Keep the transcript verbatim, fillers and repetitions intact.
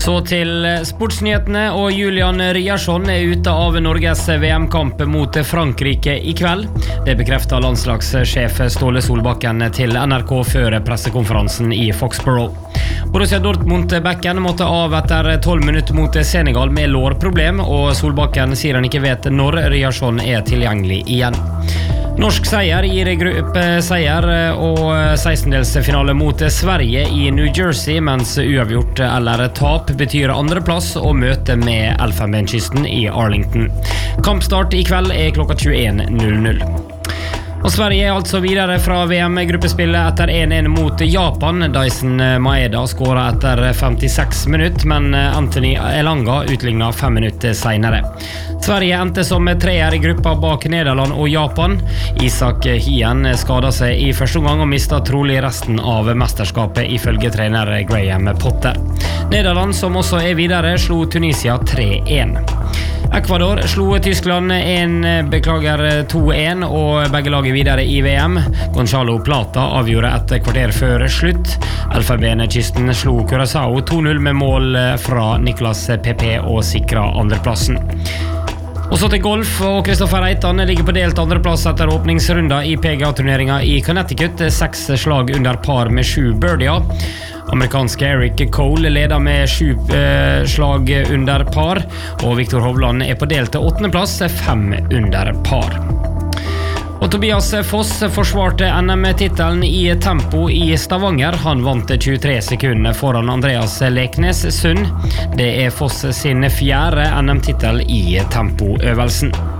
Så til sportsnyhetene, og Julian Ryerson er ute av Norges V M-kamp mot Frankrike i kveld. Det bekrefter landslagssjef Ståle Solbakken til N R K før pressekonferansen i Foxborough. Borussia Dortmund-bekken måtte av etter tolv minutter mot Senegal med lårproblem, og Solbakken sier han ikke vet når Ryerson er tilgjengelig igjen. Norsk seier gir gruppeseier og sekstendelsfinale mot Sverige i New Jersey, mens uavgjort eller tap betyr andreplass og møte med Elfenbenskysten i Arlington. Kampstart i kveld er klokka tjueen null null. Og Sverige er altså videre fra V M-gruppespillet etter en en mot Japan. Dyson Maeda skåret etter femtiseks minutter, men Anthony Elanga utlignet fem minutter senere. Sverige endte som treer i gruppa bak Nederland og Japan. Isak Hien skadet seg i første omgang og mistet trolig resten av mesterskapet ifølge trener Graham Potter. Nederland, som også er videre, slo Tunisia tre en. Ecuador slo Tyskland en, beklager to en, og begge lag er videre i V M. Gonzalo Plata avgjorde et kvarter før slutt. Elfenbenskysten slo Curaçao to null med mål fra Nicolas Pepe og sikret andreplassen. Og så til golf, og Kristoffer Reitan ligger på delt andreplass etter åpningsrunder i P G A-turneringen i Connecticut. Seks slag under par med sju birdier. Amerikanske Eric Cole leder med sju eh, slag under par, og Viktor Hovland er på delt åttendeplass, fem under par. Og Tobias Foss forsvarte N M-titelen i tempo i Stavanger. Han vant tjuetre sekunder foran Andreas Leknes Sund. Det er Foss sin fjerde N M-titel i tempoøvelsen.